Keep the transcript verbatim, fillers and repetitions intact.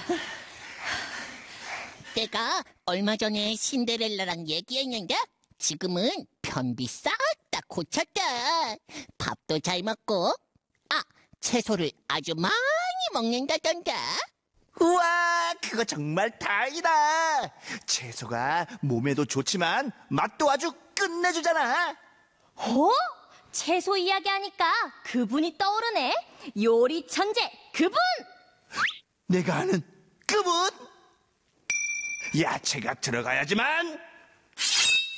내가 얼마 전에 신데렐라랑 얘기했는데 지금은 변비 싹 다 고쳤다. 밥도 잘 먹고, 아, 채소를 아주 많이 먹는다던가. 우와, 그거 정말 다행이다. 채소가 몸에도 좋지만 맛도 아주 끝내주잖아. 어? 채소 이야기하니까 그분이 떠오르네. 요리 천재 그분! 내가 아는 그분? 야채가 들어가야지만